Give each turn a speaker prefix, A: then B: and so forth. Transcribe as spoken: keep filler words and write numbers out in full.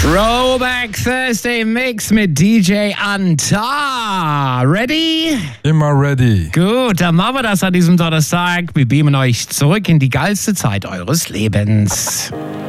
A: Throwback Thursday Mix mit D J Antar. Ready?
B: Immer ready.
A: Gut, dann machen wir das an diesem Donnerstag. Wir beamen euch zurück in die geilste Zeit eures Lebens.